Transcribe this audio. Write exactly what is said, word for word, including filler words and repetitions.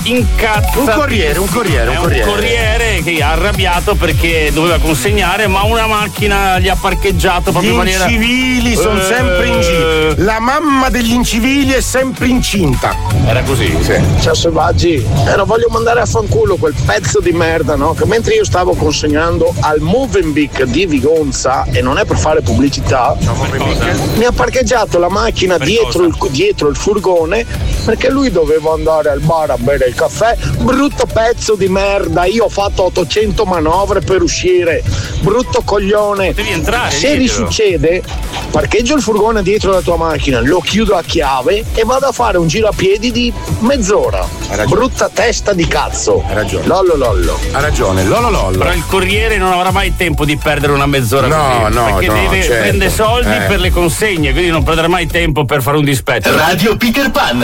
incazzato. Un corriere, un corriere, un corriere. Un corriere che è arrabbiato perché doveva consegnare, ma una macchina gli ha parcheggiato proprio in maniera. Gli incivili sono Eh. sempre in giro. La mamma degli incivili è sempre incinta. Era così, sì. Ciao selvaggi, eh, lo voglio mandare a fanculo quel pezzo di merda, no? Che mentre io stavo consegnando al Movenpick di Vigonza, e non è per fare pubblicità, mi ha parcheggiato la macchina dietro il, dietro il furgone perché lui doveva andare al bar a bere il caffè. Brutto pezzo di merda, io ho fatto ottocento manovre per uscire, brutto coglione. Devi entrare, Se diglielo. risuccede, parcheggio il furgone dietro la tua macchina, lo chiudo a chiave e vado a fare un giro a piedi di mezz'ora. Brutta testa di cazzo. Ha ragione. Lollo lollo. Ha ragione, lollo lollo. Però il corriere non avrà mai tempo di perdere una mezz'ora No, così, no, perché no, deve, certo. prende soldi Eh. per le consegne, quindi non prenderà mai tempo per fare un dispetto. Radio Peter Pan.